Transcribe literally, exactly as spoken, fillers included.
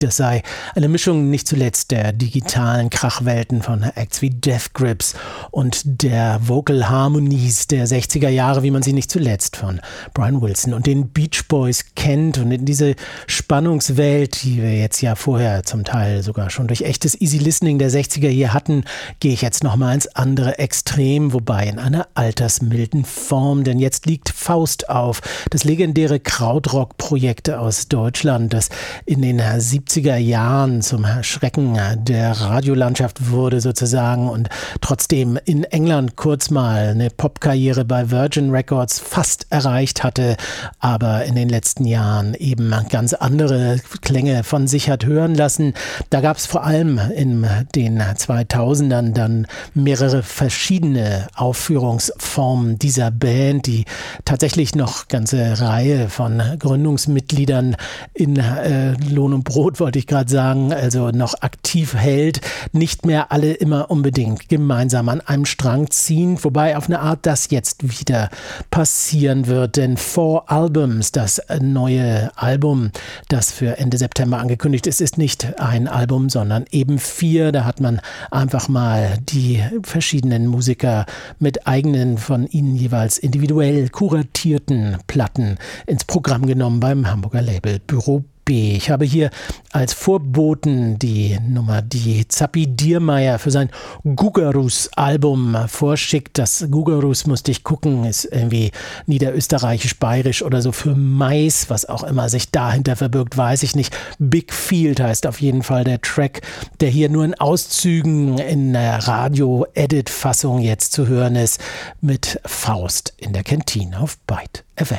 Das sei eine Mischung nicht zuletzt der digitalen Krachwelten von Acts wie Death Grips und der Vocal Harmonies der sechziger Jahre, wie man sie nicht zuletzt von Brian Wilson und den Beach Boys kennt. Und in diese Spannungswelt, die wir jetzt ja vorher zum Teil sogar schon durch echtes Easy Listening der sechziger hier hatten, gehe ich jetzt nochmal ins andere Extrem, wobei in einer altersmilden Form. Denn jetzt liegt Faust auf, das legendäre Krautrock-Projekt aus Deutschland, das in den siebziger Jahren zum Schrecken der Radiolandschaft wurde sozusagen und trotzdem in England kurz mal eine Popkarriere bei Virgin Records fast erreicht hatte, aber in den letzten Jahren eben ganz andere Klänge von sich hat hören lassen. Da gab es vor allem in den zweitausendern dann mehrere verschiedene Aufführungsformen dieser Band, die tatsächlich noch ganze Reihe von Gründungsmitgliedern in äh, Lohn und Brot, wollte ich gerade sagen, also noch aktiv hält, nicht mehr alle immer unbedingt gemeinsam an einem Strang ziehen, wobei auf eine Art das jetzt wieder passieren wird, denn Four Albums, das neue Album, das für Ende September angekündigt ist, ist nicht ein Album, sondern eben vier. Da hat man einfach mal die verschiedenen Musiker mit eigenen, von ihnen jeweils individuell kuratierten Platten ins Programm genommen beim Hamburger Label Büro B. Ich habe hier als Vorboten die Nummer, die Zappi Diermeier für sein Gugarus-Album vorschickt. Das Gugarus, musste ich gucken, ist irgendwie niederösterreichisch-bayerisch oder so für Mais, was auch immer sich dahinter verbirgt, weiß ich nicht. Big Field heißt auf jeden Fall der Track, der hier nur in Auszügen in der Radio-Edit-Fassung jetzt zu hören ist, mit Faust in der Kantine auf Byte F M.